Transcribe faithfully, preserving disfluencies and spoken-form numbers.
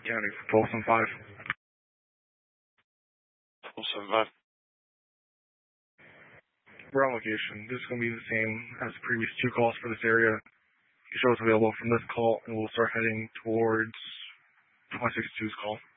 County for twelve seventy-five. twelve seventy-five. We're on location. This is going to be the same as the previous two calls for this area. You show us available from this call, and we'll start heading towards twenty sixty-two's call.